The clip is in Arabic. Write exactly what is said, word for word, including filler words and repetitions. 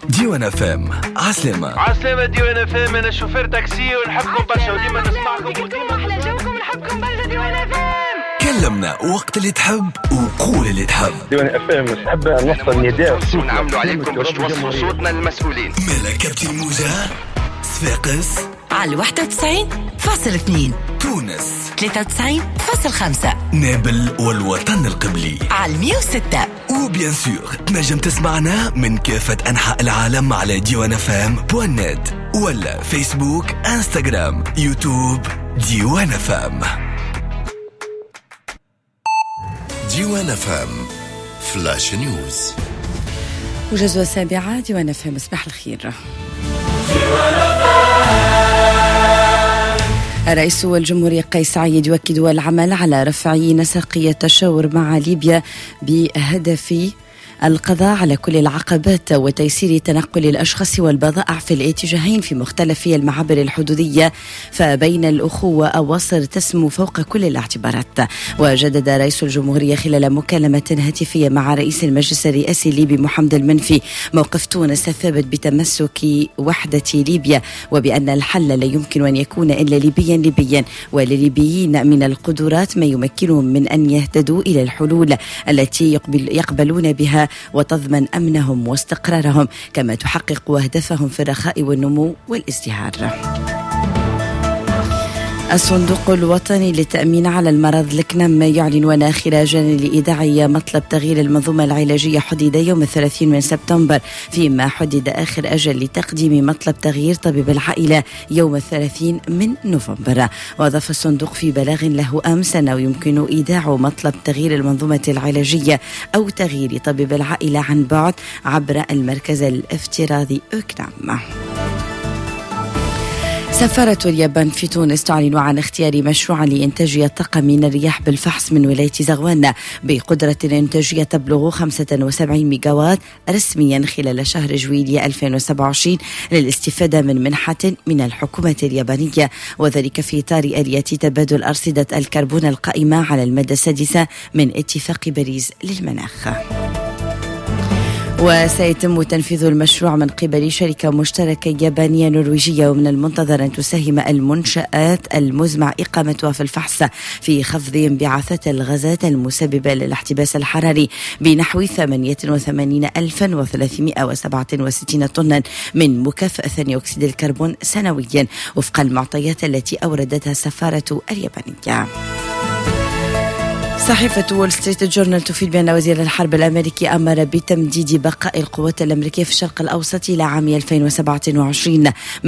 ديوان اف ام عسلامة عسلامة ديوان اف ام. انا شوفير تاكسي ونحبكم برشا وديما نسمعكم وديما احلى جوكم ونحبكم برشا ديوان اف ام. كلمنا وقت اللي تحب وقول اللي تحب. ديوان اف ام نحب نوصل نداء ونعملوا عليكم باش توصلوا صوتنا للمسؤولين. ملكة الموجة صفاقس على واحد وتسعين فاصل اثنين، تونس ثلاثة وتسعين فاصل خمسة، نابل والوطن القبلي على مية وستة، وبيان سور تنجم تسمعنا من كافة أنحاء العالم على ديوان اف ام بوان نت ولا فيسبوك انستغرام يوتيوب ديوان اف ام. ديوان اف ام فلاش نيوز. وجزوة سابعة ديوان اف ام. صباح الخير. رئيس الجمهورية قيس سعيد يؤكد العمل على رفع نسق التشاور مع ليبيا بهدف القضاء على كل العقبات وتيسير تنقل الأشخاص والبضائع في الاتجاهين في مختلف المعابر الحدودية، فبين الأخوة أواصر تسمو فوق كل الاعتبارات. وجدد رئيس الجمهورية خلال مكالمة هاتفية مع رئيس المجلس الرئاسي الليبي محمد المنفي موقف تونس الثابت بتمسك وحدة ليبيا، وبأن الحل لا يمكن أن يكون إلا ليبيا ليبيا، ولليبيين من القدرات ما يمكنهم من أن يهتدوا إلى الحلول التي يقبل يقبلون بها وتضمن أمنهم واستقرارهم، كما تحقق أهدافهم في الرخاء والنمو والازدهار. الصندوق الوطني للتأمين على المرض الكنم يعلن أن آخر أجل لإيداع مطلب تغيير المنظومة العلاجية حدد يوم الثلاثين من سبتمبر، فيما حدد آخر أجل لتقديم مطلب تغيير طبيب العائلة يوم الثلاثين من نوفمبر. وأضاف الصندوق في بلاغ له أمس أنه يمكن إيداع مطلب تغيير المنظومة العلاجية أو تغيير طبيب العائلة عن بعد عبر المركز الافتراضي أكنم. سفارة اليابان في تونس تعلن عن اختيار مشروع لإنتاج طاقة من الرياح بالفحص من ولاية زغوان بقدرة إنتاجية تبلغ خمسة وسبعين ميجاوات رسميا خلال شهر جويلية ألفين وسبعة وعشرين للاستفادة من منحة من الحكومة اليابانية، وذلك في إطار آلية تبادل أرصدة الكربون القائمة على المادة السادسة من اتفاق باريس للمناخ. وسيتم تنفيذ المشروع من قبل شركة مشتركة يابانية نرويجية، ومن المنتظر أن تساهم المنشآت المزمع إقامتها في الفحص في خفض انبعاثات الغازات المسببة للاحتباس الحراري بنحو ثمانية وثمانين ألفا وثلاثمائة وسبعة وستين طنا من مكافأة ثاني أكسيد الكربون سنويا، وفق المعطيات التي أوردتها السفارة اليابانية. صحيفة وول ستريت جورنال تفيد بأن وزير الحرب الأمريكي أمر بتمديد بقاء القوات الأمريكية في الشرق الأوسط إلى عام ألفين وسبعة وعشرين.